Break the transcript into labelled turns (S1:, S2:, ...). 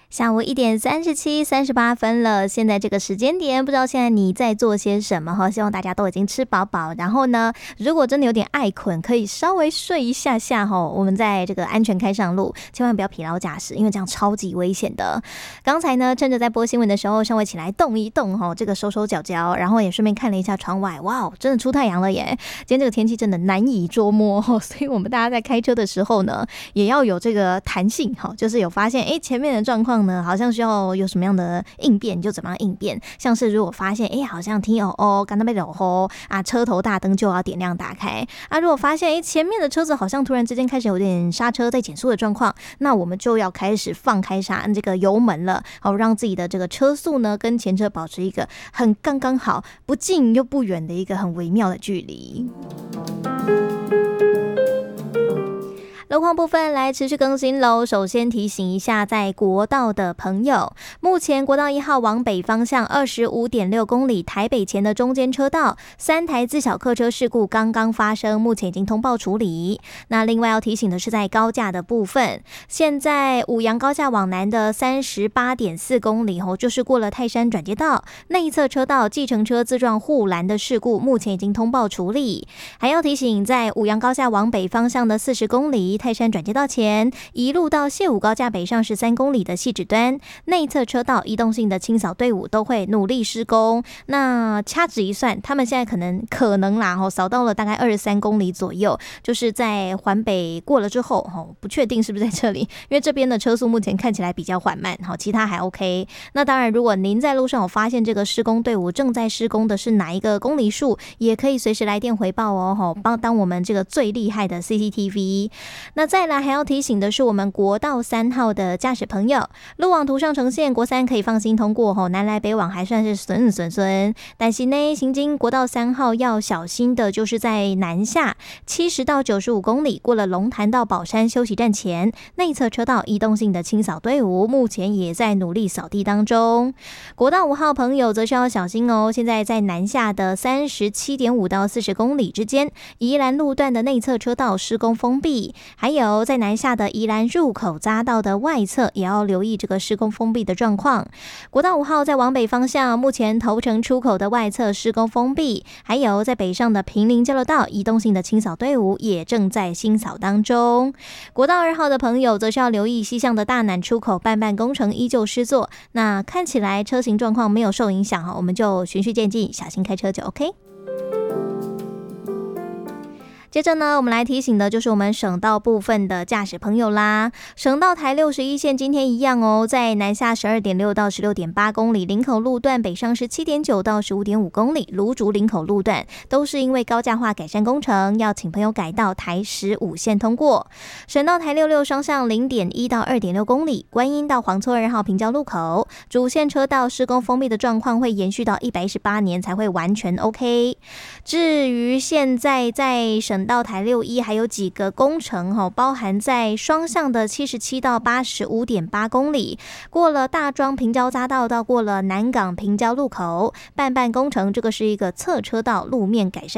S1: 下午1:37、38了，现在这个时间点，不知道现在你在做些什么哈？希望大家都已经吃饱饱，然后呢，如果真的有点爱困，可以稍微睡一下下哈。我们在这个安全开上路，千万不要疲劳驾驶，因为这样超级危险的。刚才呢，趁着在播新闻的时候，稍微起来动一动哈，这个手手脚脚，然后也顺便看了一下窗外，哇，真的出太阳了耶！今天这个天气真的难以捉摸哈，所以我们大家在开车的时候呢，也要有这个弹性哈，就是有发现前面的状况呢，好像需要有什么样的应变，你就怎么样应变。像是如果发现好像听刚才被漏吼啊，车头大灯就要点亮打开啊。如果发现前面的车子好像突然之间开始有点刹车在减速的状况，那我们就要开始放开这个油门了，好让自己的这个车速呢跟前车保持一个很刚刚好，不近又不远的一个很微妙的距离。路况部分来持续更新喽。首先提醒一下，在国道的朋友，目前国道1号往北方向25.6公里台北前的中间车道，3台自小客车事故刚刚发生，目前已经通报处理。那另外要提醒的是，在高架的部分，现在五杨高架往南的38.4公里就是过了泰山转接道内侧车道计程车自撞护栏的事故，目前已经通报处理。还要提醒，在五杨高架往北方向的40公里泰山转接道前，一路到谢武高架北上13公里的汐止端内侧车道移动性的清扫队伍都会努力施工。那掐指一算，他们现在可能啦扫到了大概23公里左右，就是在环北过了之后不确定是不是在这里，因为这边的车速目前看起来比较缓慢，其他还 OK。那当然，如果您在路上有发现这个施工队伍正在施工的是哪一个公里数，也可以随时来电回报哦，当我们这个最厉害的 CCTV。那再来还要提醒的是，我们国道3号的驾驶朋友，路网图上呈现国3可以放心通过南来北往还算是顺，但是呢，行经国道3号要小心的就是在南下70到95公里过了龙潭到宝山休息站前，内侧车道移动性的清扫队伍目前也在努力扫地当中。国道5号朋友则是要小心哦，现在在南下的37.5到40公里之间，宜兰路段的内侧车道施工封闭，还有在南下的宜兰入口匝道的外侧也要留意这个施工封闭的状况。国道5号在往北方向，目前头城出口的外侧施工封闭，还有在北上的平林交流道移动性的清扫队伍也正在清扫当中。国道2号的朋友则是要留意西向的大南出口半工程依旧施作，那看起来车型状况没有受影响，我们就循序渐进，小心开车就 OK。接着呢，我们来提醒的就是我们省道部分的驾驶朋友啦。省道台61线今天一样哦，在南下12.6到16.8公里，林口路段北上17.9到15.5公里，芦竹林口路段都是因为高架化改善工程，要请朋友改到台15线通过。省道台66双向0.1到2.6公里，观音到黄厝2号平交路口，主线车道施工封闭的状况会延续到118年才会完全 OK。至于现在在省到台61还有几个工程包含在双向的77到85.8公里，过了大庄平交匝道到过了南港平交路口，半工程，这个是一个侧车道路面改善